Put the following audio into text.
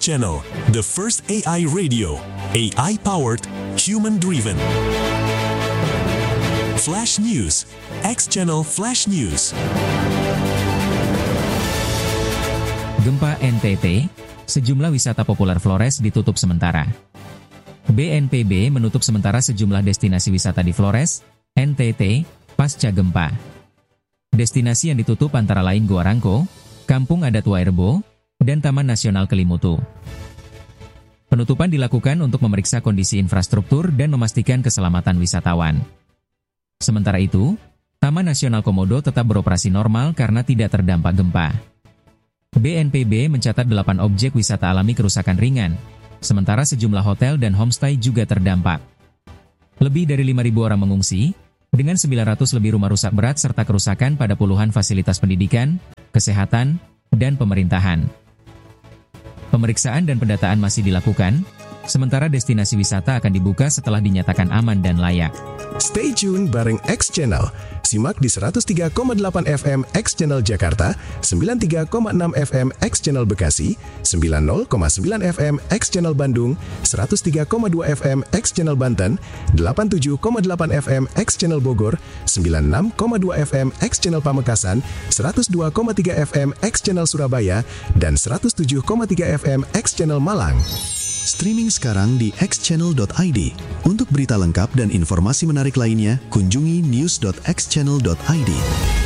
Channel, the first AI radio, AI-powered, human-driven. Flash News, X Channel Flash News. Gempa NTT, sejumlah wisata populer Flores ditutup sementara. BNPB menutup sementara sejumlah destinasi wisata di Flores, NTT, pasca gempa. Destinasi yang ditutup antara lain Gua Rangko, Kampung Adat Wairebo, dan Taman Nasional Kelimutu. Penutupan dilakukan untuk memeriksa kondisi infrastruktur dan memastikan keselamatan wisatawan. Sementara itu, Taman Nasional Komodo tetap beroperasi normal karena tidak terdampak gempa. BNPB mencatat 8 objek wisata alami kerusakan ringan, sementara sejumlah hotel dan homestay juga terdampak. Lebih dari 5.000 orang mengungsi, dengan 900 lebih rumah rusak berat serta kerusakan pada puluhan fasilitas pendidikan, kesehatan, dan pemerintahan. Pemeriksaan dan pendataan masih dilakukan, sementara destinasi wisata akan dibuka setelah dinyatakan aman dan layak. Stay tune bareng X Channel. Simak di 103,8 FM X Channel Jakarta, 93,6 FM X Channel Bekasi, 90,9 FM X Channel Bandung, 103,2 FM X Channel Banten, 87,8 FM X Channel Bogor, 96,2 FM X Channel Pamekasan, 102,3 FM X Channel Surabaya, dan 107,3 FM X Channel Malang. Streaming sekarang di xchannel.id. Untuk berita lengkap dan informasi menarik lainnya, kunjungi news.xchannel.id.